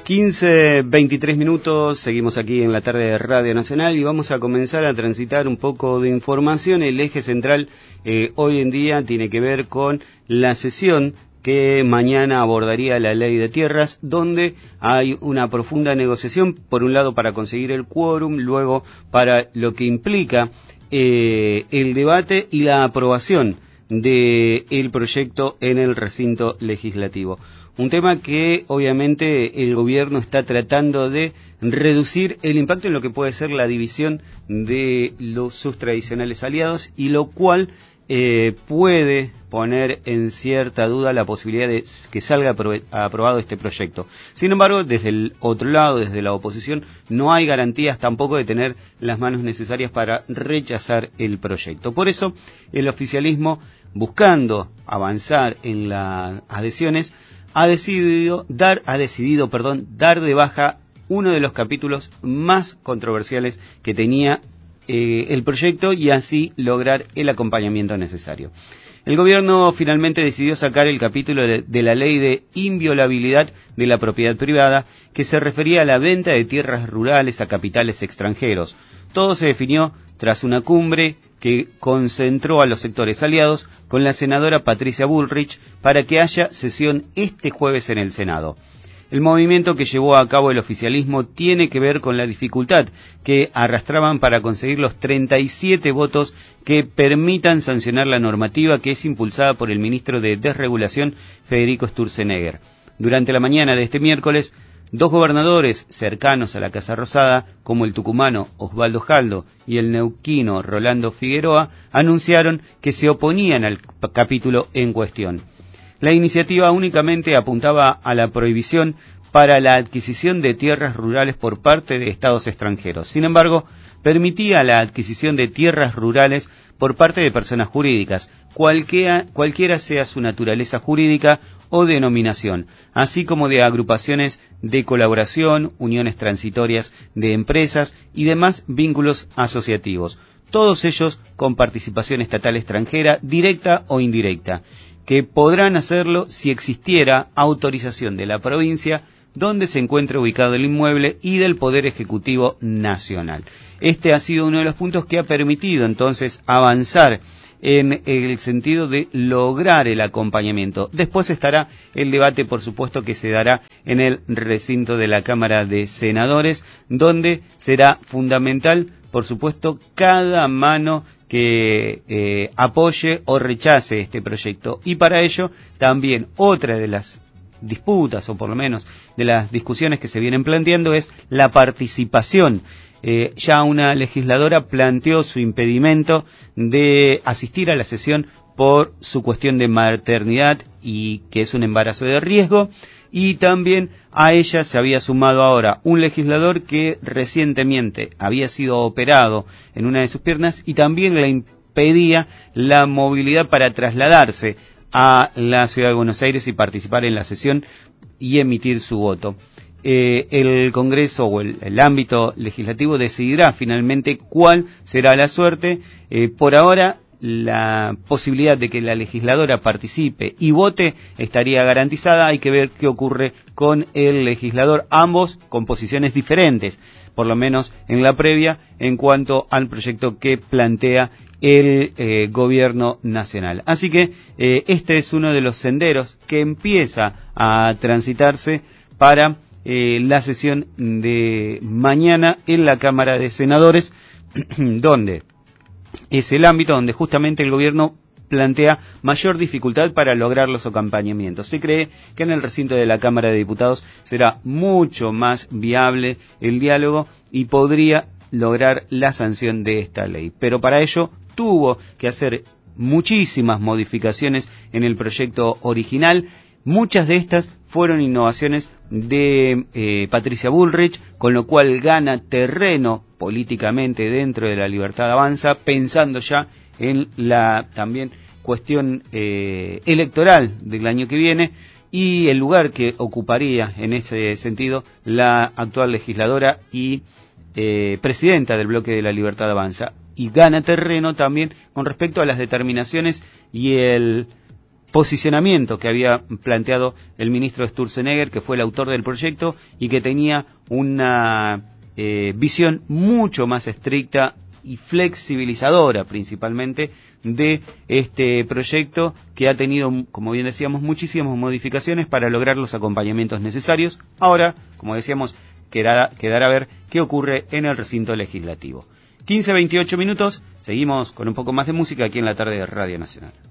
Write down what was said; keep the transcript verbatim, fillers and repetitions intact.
quince, veintitrés minutos, seguimos aquí en la tarde de Radio Nacional y vamos a comenzar a transitar un poco de información. El eje central eh, hoy en día tiene que ver con la sesión que mañana abordaría la ley de tierras, donde hay una profunda negociación, por un lado para conseguir el quórum, luego para lo que implica eh, el debate y la aprobación del proyecto en el recinto legislativo. Un tema que obviamente el gobierno está tratando de reducir el impacto en lo que puede ser la división de los, sus tradicionales aliados, y lo cual eh, puede poner en cierta duda la posibilidad de que salga aprobado este proyecto. Sin embargo, desde el otro lado, desde la oposición, no hay garantías tampoco de tener las manos necesarias para rechazar el proyecto. Por eso, el oficialismo, buscando avanzar en las adhesiones, ha decidido dar, ha decidido, perdón, dar de baja uno de los capítulos más controversiales que tenía eh, el proyecto y así lograr el acompañamiento necesario. El gobierno finalmente decidió sacar el capítulo de, de la ley de inviolabilidad de la propiedad privada, que se refería a la venta de tierras rurales a capitales extranjeros. Todo se definió tras una cumbre que concentró a los sectores aliados con la senadora Patricia Bullrich para que haya sesión este jueves en el Senado. El movimiento que llevó a cabo el oficialismo tiene que ver con la dificultad que arrastraban para conseguir los treinta y siete votos que permitan sancionar la normativa que es impulsada por el ministro de Desregulación, Federico Sturzenegger. Durante la mañana de este miércoles, dos gobernadores cercanos a la Casa Rosada, como el tucumano Osvaldo Jaldo y el neuquino Rolando Figueroa, anunciaron que se oponían al capítulo en cuestión. La iniciativa únicamente apuntaba a la prohibición para la adquisición de tierras rurales por parte de estados extranjeros. Sin embargo, permitía la adquisición de tierras rurales por parte de personas jurídicas, cualquiera, cualquiera sea su naturaleza jurídica o denominación, así como de agrupaciones de colaboración, uniones transitorias de empresas y demás vínculos asociativos, todos ellos con participación estatal extranjera, directa o indirecta, que podrán hacerlo si existiera autorización de la provincia donde se encuentre ubicado el inmueble y del Poder Ejecutivo Nacional. Este ha sido uno de los puntos que ha permitido entonces avanzar en el sentido de lograr el acompañamiento. Después estará el debate, por supuesto, que se dará en el recinto de la Cámara de Senadores, donde será fundamental, por supuesto, cada mano que eh, apoye o rechace este proyecto. Y para ello, también otra de las disputas, o por lo menos de las discusiones que se vienen planteando, es la participación. Eh, ya una legisladora planteó su impedimento de asistir a la sesión por su cuestión de maternidad y que es un embarazo de riesgo, y también a ella se había sumado ahora un legislador que recientemente había sido operado en una de sus piernas y también le impedía la movilidad para trasladarse a la ciudad de Buenos Aires y participar en la sesión y emitir su voto. Eh, el Congreso o el, el ámbito legislativo decidirá finalmente cuál será la suerte. Eh, por ahora, la posibilidad de que la legisladora participe y vote estaría garantizada. Hay que ver qué ocurre con el legislador, ambos con posiciones diferentes, por lo menos en la previa, en cuanto al proyecto que plantea el eh, gobierno nacional. Así que eh, este es uno de los senderos que empieza a transitarse para eh, la sesión de mañana en la Cámara de Senadores, donde es el ámbito donde justamente el gobierno plantea mayor dificultad para lograr los acompañamientos. Se cree que en el recinto de la Cámara de Diputados será mucho más viable el diálogo y podría lograr la sanción de esta ley. Pero para ello tuvo que hacer muchísimas modificaciones en el proyecto original. Muchas de estas fueron innovaciones de eh, Patricia Bullrich, con lo cual gana terreno políticamente dentro de la Libertad Avanza, pensando ya en la también cuestión eh, electoral del año que viene y el lugar que ocuparía en ese sentido la actual legisladora y eh, presidenta del bloque de la Libertad Avanza. Y gana terreno también con respecto a las determinaciones y el posicionamiento que había planteado el ministro Sturzenegger, que fue el autor del proyecto y que tenía una eh, visión mucho más estricta y flexibilizadora principalmente de este proyecto, que ha tenido, como bien decíamos, muchísimas modificaciones para lograr los acompañamientos necesarios. Ahora, como decíamos, quedará, quedará a ver qué ocurre en el recinto legislativo. quince veintiocho minutos, seguimos con un poco más de música aquí en la tarde de Radio Nacional.